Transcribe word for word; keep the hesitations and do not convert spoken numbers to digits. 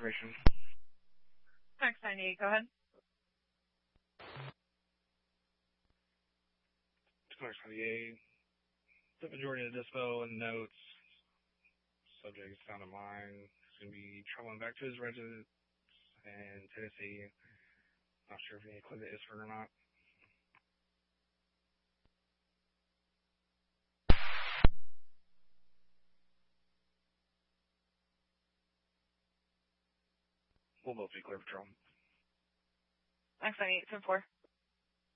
information. Max ninety-eight, go ahead. Max ninety-eight. The majority of the dispo and notes. Subject is found in line. He's going to be traveling back to his residence in Tennessee. Not sure if he included Isford or not. We'll both be clear for trial. Max ninety-eight, ten four.